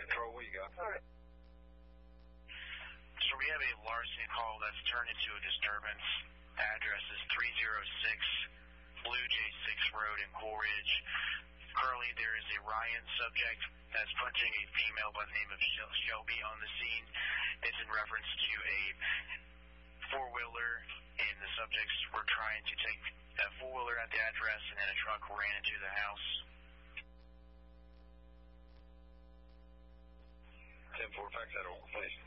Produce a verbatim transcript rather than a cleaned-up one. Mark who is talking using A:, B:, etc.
A: Control, what you got?
B: All right.
C: So we have a larceny call that's turned into a disturbance. Address is three oh six Blue Jay six Road in Cool Ridge. Currently, there is a Ryan subject that's punching a female by the name of Shelby on the scene. It's in reference to a four-wheeler, and the subjects were trying to take that four-wheeler at the address, and then a truck ran into the house.
A: ten four, fax that over, please.